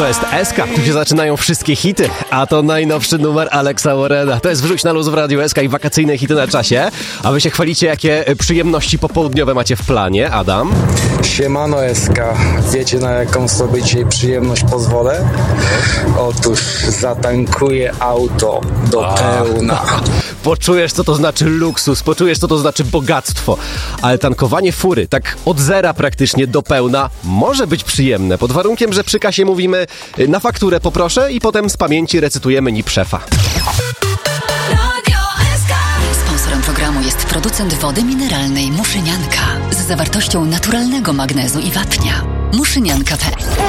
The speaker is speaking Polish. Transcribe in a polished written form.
To jest SK, gdzie zaczynają wszystkie hity, a to najnowszy numer Alexa Warrena. To jest Wrzuć na luz w Radiu SK i wakacyjne hity na czasie. A wy się chwalicie, jakie przyjemności popołudniowe macie w planie, Adam? Siemano SK, wiecie na jaką sobie dzisiaj przyjemność pozwolę? Otóż zatankuję auto do pełna. Poczujesz, co to znaczy luksus, poczujesz, co to znaczy bogactwo. Ale tankowanie fury, tak od zera praktycznie do pełna, może być przyjemne, pod warunkiem, że przy kasie mówimy na fakturę poproszę i potem z pamięci recytujemy NIP szefa. Sponsorem programu jest producent wody mineralnej Muszynianka z zawartością naturalnego magnezu i wapnia. Muszynianka.pl